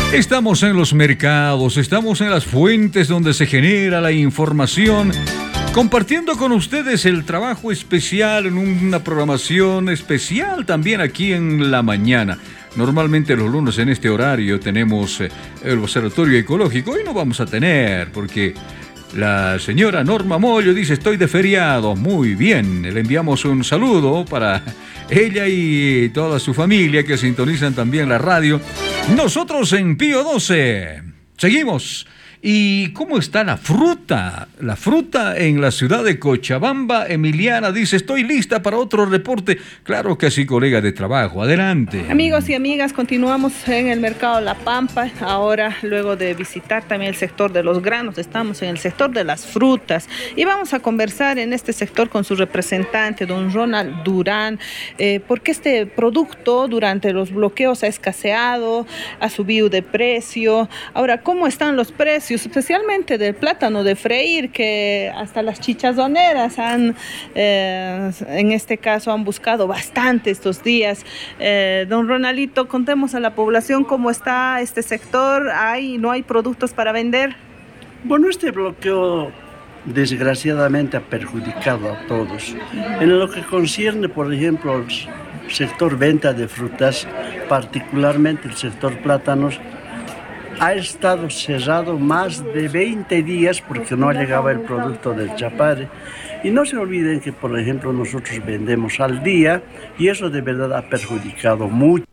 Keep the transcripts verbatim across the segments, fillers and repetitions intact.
Estamos en los mercados, estamos en las fuentes donde se genera la información, compartiendo con ustedes el trabajo especial en una programación especial también aquí en la mañana. Normalmente los lunes en este horario tenemos eh, el Observatorio Ecológico. Hoy no vamos a tener porque la señora Norma Mollo dice estoy de feriado. Muy bien, le enviamos un saludo para ella y toda su familia que sintonizan también la radio. Nosotros en Pío doce seguimos. ¿Y cómo está la fruta? La fruta en la ciudad de Cochabamba. Emiliana dice, estoy lista para otro reporte. Claro que sí, colega de trabajo. Adelante. Amigos y amigas, continuamos en el mercado La Pampa. Ahora, luego de visitar también el sector de los granos, estamos en el sector de las frutas. Y vamos a conversar en este sector con su representante, don Ronald Durán, eh, porque este producto durante los bloqueos ha escaseado, ha subido de precio. Ahora, ¿cómo están los precios? Especialmente del plátano de freír, que hasta las chichazoneras han, eh, en este caso, han buscado bastante estos días. Eh, don Ronaldito, contemos a la población cómo está este sector. ¿Hay, no hay productos para vender? Bueno, este bloqueo desgraciadamente ha perjudicado a todos. En lo que concierne, por ejemplo, al sector venta de frutas, particularmente el sector plátanos, ha estado cerrado más de veinte días porque no llegaba el producto del Chapare. Y no se olviden que, por ejemplo, nosotros vendemos al día y eso de verdad ha perjudicado mucho.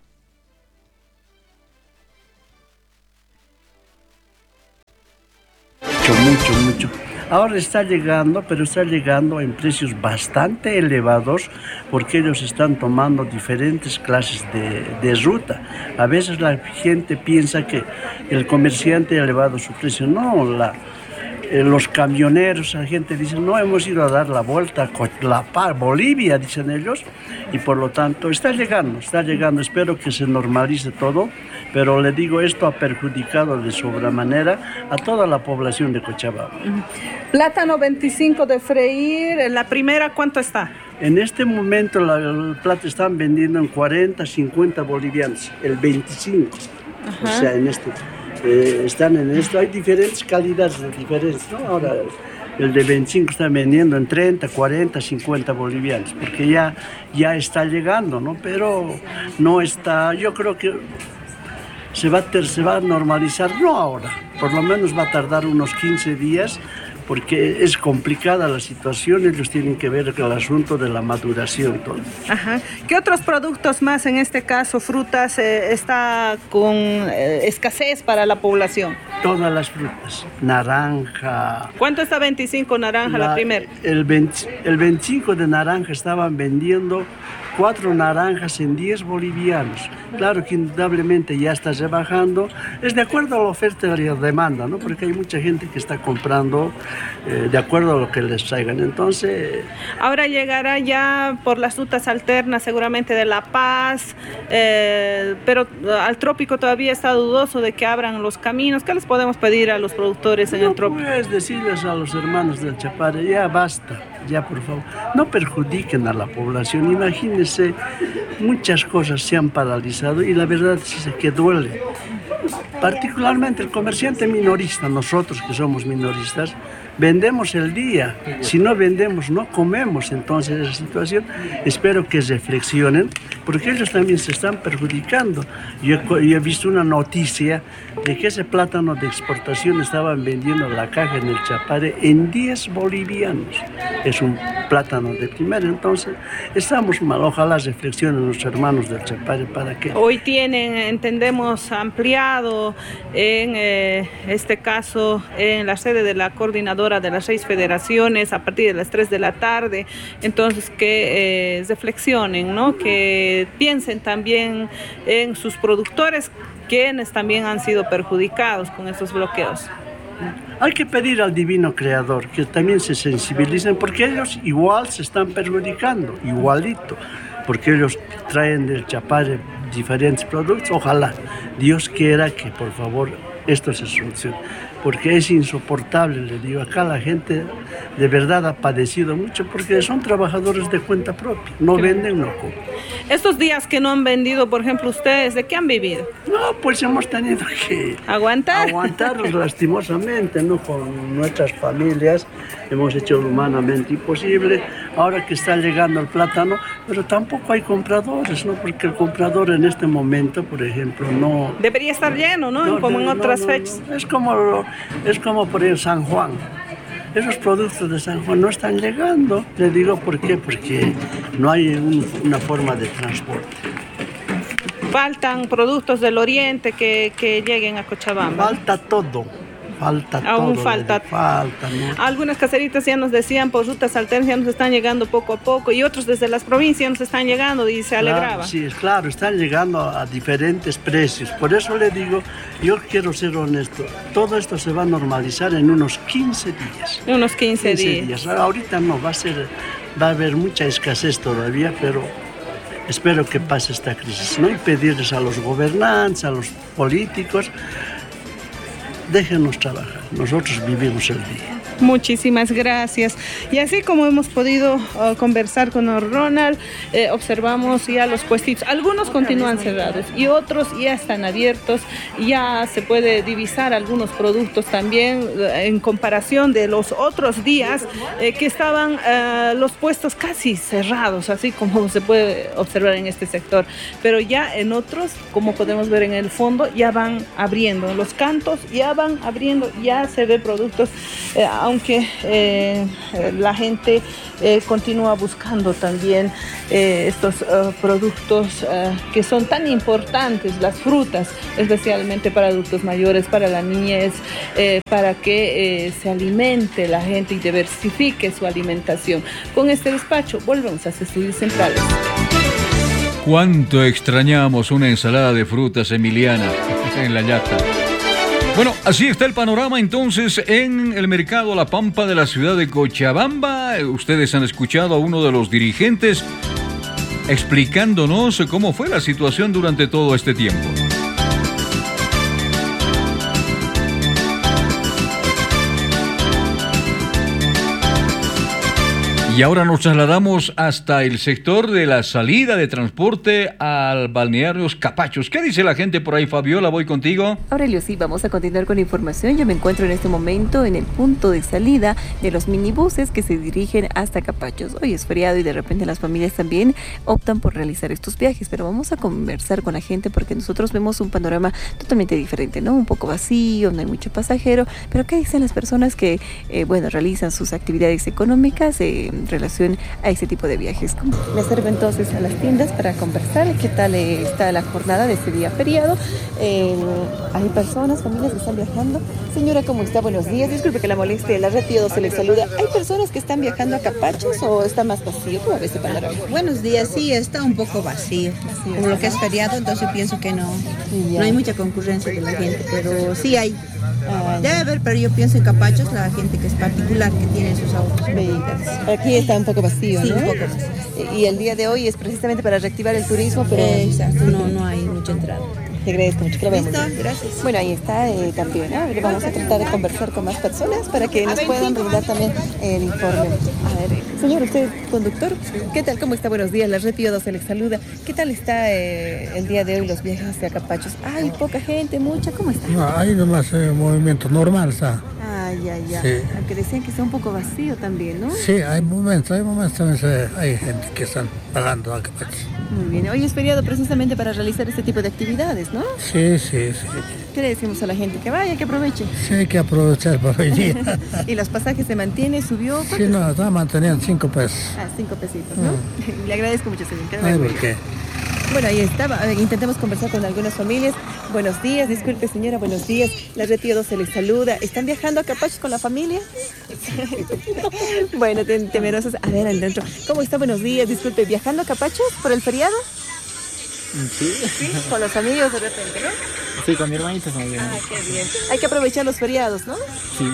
Mucho, mucho. Ahora está llegando, pero está llegando en precios bastante elevados porque ellos están tomando diferentes clases de, de ruta. A veces la gente piensa que el comerciante ha elevado su precio. No, la, eh, los camioneros, la gente dice, no, hemos ido a dar la vuelta a La Paz, Bolivia, dicen ellos, y por lo tanto está llegando, está llegando. Espero que se normalice todo. Pero le digo, esto ha perjudicado de sobremanera a toda la población de Cochabamba. Plátano veinticinco de freír, la primera, ¿cuánto está? En este momento la, el plátano están vendiendo en cuarenta, cincuenta bolivianos, el veinticinco. Ajá. O sea, en este, eh, están en esto, hay diferentes calidades de diferentes, ¿no? Ahora el de veinticinco está vendiendo en treinta, cuarenta, cincuenta bolivianos, porque ya, ya está llegando, ¿no? Pero no está, yo creo que Se va, a ter, se va a normalizar, no ahora, por lo menos va a tardar unos quince días, porque es complicada la situación, ellos tienen que ver el asunto de la maduración. Todo. Ajá. ¿Qué otros productos más, en este caso frutas, eh, está con eh, escasez para la población? Todas las frutas, naranja. ¿Cuánto está veinticinco naranja la, la primera? El, el veinticinco de naranja estaban vendiendo cuatro naranjas en diez bolivianos. Claro que indudablemente ya está rebajando, es de acuerdo a la oferta y la demanda, ¿no? Porque hay mucha gente que está comprando eh, de acuerdo a lo que les traigan. Entonces, ahora llegará ya por las rutas alternas seguramente de La Paz, eh, pero al trópico todavía está dudoso de que abran los caminos. ¿Qué les podemos pedir a los productores en no el trópico? Puedes decirles a los hermanos del Chapare, ya basta, ya por favor, no perjudiquen a la población. Imagínense, muchas cosas se han paralizado y la verdad es que duele. Particularmente el comerciante minorista, nosotros que somos minoristas, vendemos el día, si no vendemos no comemos. Entonces esa situación, espero que reflexionen, porque ellos también se están perjudicando. Yo, yo he visto una noticia de que ese plátano de exportación estaban vendiendo la caja en el Chapare en diez bolivianos. Es un plátano de primera, entonces estamos mal. Ojalá reflexionen los hermanos del Chapare para que... Hoy tienen, entendemos, ampliado en eh, este caso en la sede de la coordinadora de las seis federaciones a partir de las tres de la tarde, entonces que eh, reflexionen, ¿no? Que piensen también en sus productores, quienes también han sido perjudicados con estos bloqueos. Hay que pedir al divino creador que también se sensibilicen, porque ellos igual se están perjudicando, igualito, porque ellos traen del Chapare diferentes productos. Ojalá Dios quiera que por favor esto se solucione. porque es insoportable, le digo. Acá la gente de verdad ha padecido mucho porque son trabajadores de cuenta propia, no Claro. venden, no comen. Estos días que no han vendido, por ejemplo, ustedes, ¿de qué han vivido? No, pues hemos tenido que ¿Aguantar? aguantar lastimosamente, ¿no? Con nuestras familias hemos hecho lo humanamente imposible. Ahora que está llegando el plátano, pero tampoco hay compradores, ¿no? Porque el comprador en este momento, por ejemplo, no... Debería estar lleno, ¿no? no, Como en no, otras no, fechas. no. Es como, es como por ejemplo San Juan. Esos productos de San Juan no están llegando. Le digo por qué, porque no hay un- una forma de transporte. Faltan productos del oriente que, que lleguen a Cochabamba. Falta todo, falta Aún todo. falta. le- falta, ¿no? Algunas caseritas ya nos decían por rutas alternas ya nos están llegando poco a poco y otros desde las provincias nos están llegando y se alegraba. Claro, sí, claro, están llegando a diferentes precios. Por eso le digo, yo quiero ser honesto, todo esto se va a normalizar en unos quince días. Unos quince, días. Ahorita no, va a ser, va a haber mucha escasez todavía, pero espero que pase esta crisis, ¿no? Y pedirles a los gobernantes, a los políticos, déjenos trabajar, nosotros vivimos el día. Muchísimas gracias. Y así como hemos podido uh, conversar con don Ronald, eh, observamos ya los puestitos. Algunos continúan cerrados y otros ya están abiertos. Ya se puede divisar algunos productos también eh, en comparación de los otros días eh, que estaban eh, los puestos casi cerrados, así como se puede observar en este sector. Pero ya en otros, como podemos ver en el fondo, ya van abriendo. Los cantos ya van abriendo, ya se ve productos. Eh, aunque eh, la gente eh, continúa buscando también eh, estos uh, productos uh, que son tan importantes, las frutas, especialmente para adultos mayores, para la niñez, eh, para que eh, se alimente la gente y diversifique su alimentación. Con este despacho volvemos a estudios centrales. Cuánto extrañamos una ensalada de frutas emiliana en la llata. Bueno, así está el panorama entonces en el mercado La Pampa de la ciudad de Cochabamba. Ustedes han escuchado a uno de los dirigentes explicándonos cómo fue la situación durante todo este tiempo. Y ahora nos trasladamos hasta el sector de la salida de transporte al balneario Capachos. ¿Qué dice la gente por ahí, Fabiola? Voy contigo. Aurelio, sí, vamos a continuar con la información. Yo me encuentro en este momento en el punto de salida de los minibuses que se dirigen hasta Capachos. Hoy es feriado y de repente las familias también optan por realizar estos viajes, pero vamos a conversar con la gente porque nosotros vemos un panorama totalmente diferente, ¿no? Un poco vacío, no hay mucho pasajero, pero ¿qué dicen las personas que, eh, bueno, realizan sus actividades económicas eh, en relación a ese tipo de viajes? Me acerco entonces a las tiendas para conversar qué tal eh, está la jornada de este día feriado. Eh, hay personas, familias que están viajando. Señora, ¿cómo está? Buenos días. Disculpe que la moleste, la red Tío se le saluda. ¿Hay personas que están viajando a Capachos o está más vacío? ¿Cómo ve este panorama? Buenos días, sí, está un poco vacío. Vacío. Como lo que es feriado, entonces pienso que no, Ya. no hay mucha concurrencia de la gente, pero sí hay. Ah, Debe haber, pero yo pienso en Capachos, la gente que es particular, que tiene sus autos. vehículos. Aquí está un poco vacío, Sí, ¿no? un poco vacío. Y el día de hoy es precisamente para reactivar el turismo, pero Eh, exacto, no, no hay mucha entrada. te agradezco mucho que lo veamos. ¿Listo? Gracias. Bueno, ahí está eh, también, ¿no? Ahora vamos a tratar de conversar con más personas para que nos puedan brindar también el informe. A ver, eh, señor, usted conductor, ¿qué tal? ¿Cómo está? Buenos días, la red Pío se les saluda. ¿Qué tal está eh, el día de hoy los viajes hacia Capachos? Hay poca gente, mucha, ¿cómo está? No, hay nomás eh, movimiento normal, está. Ah, ya, ya. Sí. Aunque decían que está un poco vacío también, ¿no? Sí, hay momentos, hay momentos también se- hay gente que están pagando a Capachos. Muy bien. Hoy es feriado precisamente para realizar este tipo de actividades, ¿no? Sí, sí, sí. ¿Qué le decimos a la gente? Que vaya, que aproveche. Sí, hay que aprovechar para venir. ¿Y los pasajes se mantiene? ¿Subió? Sí, ¿Cuánto? no, está manteniendo cinco pesos. Ah, cinco pesitos, ¿no? Le agradezco mucho, señor. Que No hay muy por bien. qué. Bueno, ahí estaba. A ver, intentemos conversar con algunas familias. Buenos días, disculpe señora, buenos días. La red Tío dos se les saluda. ¿Están viajando a Capachos con la familia? Bueno, ten- temerosos. A ver, adentro. ¿Cómo está? Buenos días, disculpe. ¿Viajando a Capachos por el feriado? Sí. Sí, con los amigos de repente, ¿no? Sí, con mi hermanita más bien. Ah, qué bien. Hay que aprovechar los feriados, ¿no? Sí.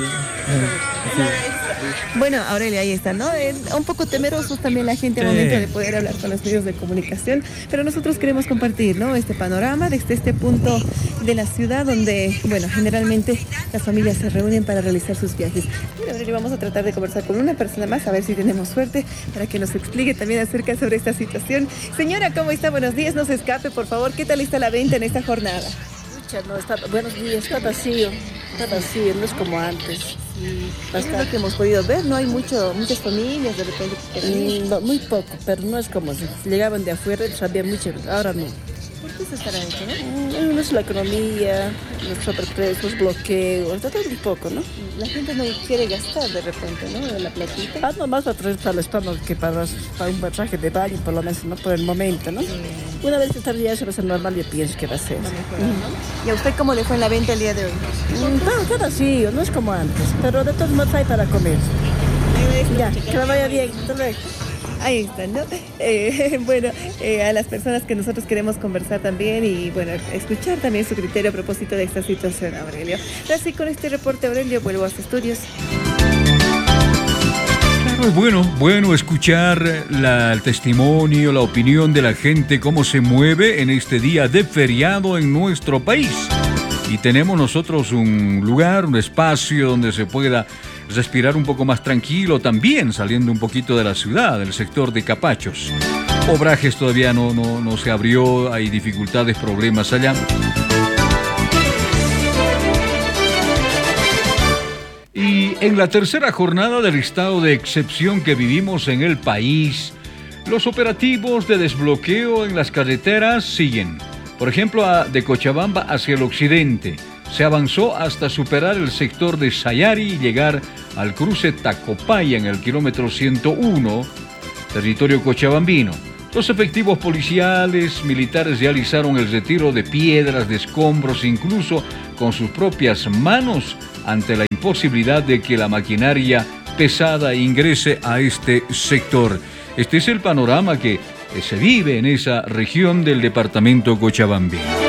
Bueno, Aurelia, ahí está, ¿no? Eh, un poco temerosos también la gente al Sí. momento de poder hablar con los medios de comunicación, pero nosotros queremos compartir, ¿no? Este panorama desde este punto de la ciudad donde, bueno, generalmente las familias se reúnen para realizar sus viajes. Bueno, Aurelia, vamos a tratar de conversar con una persona más, a ver si tenemos suerte, para que nos explique también acerca sobre esta situación. Señora, ¿cómo está? Buenos días, no se escape, por favor. ¿Qué tal está la venta en esta jornada? No, está, buenos días, está vacío, está vacío, no es como antes. Es lo que hemos podido ver, no hay mucho, muchas familias de repente. Que Mm, no, muy poco, pero no es como si llegaban de afuera, había mucho, ahora no. ¿Por qué se estará hecho, no? Mm, No es la economía, los sobreprecios, los bloqueos, está todo un poco, ¿no? La gente no quiere gastar de repente, ¿no? De la platita. Ah, nomás para traer para el estómago que para, para un traje de baño, por lo menos, ¿no? Por el momento, ¿no? Una vez que está ya eso va a ser normal, yo pienso que va a ser. ¿Y a usted cómo le fue en la venta el día de hoy? Mm, Está, está vacío, no es como antes, pero de todos modos hay para comer. Ya, que le vaya bien, hasta luego. Ahí están, ¿no? Eh, bueno, eh, a las personas que nosotros queremos conversar también y, bueno, escuchar también su criterio a propósito de esta situación, Aurelio. Así con este reporte, Aurelio, vuelvo a los estudios. Claro, bueno, bueno escuchar la, el testimonio, la opinión de la gente, cómo se mueve en este día de feriado en nuestro país. Y tenemos nosotros un lugar, un espacio donde se pueda respirar un poco más tranquilo, también saliendo un poquito de la ciudad, del sector de Capachos. Obrajes todavía no, no, no se abrió, hay dificultades, problemas allá. Y en la tercera jornada del estado de excepción que vivimos en el país, los operativos de desbloqueo en las carreteras siguen. Por ejemplo, a- de Cochabamba hacia el occidente, se avanzó hasta superar el sector de Sayari y llegar al cruce Tacopaya en el kilómetro ciento uno, territorio cochabambino. Los efectivos policiales, militares realizaron el retiro de piedras, de escombros, incluso con sus propias manos, ante la imposibilidad de que la maquinaria pesada ingrese a este sector. Este es el panorama que se vive en esa región del departamento cochabambino.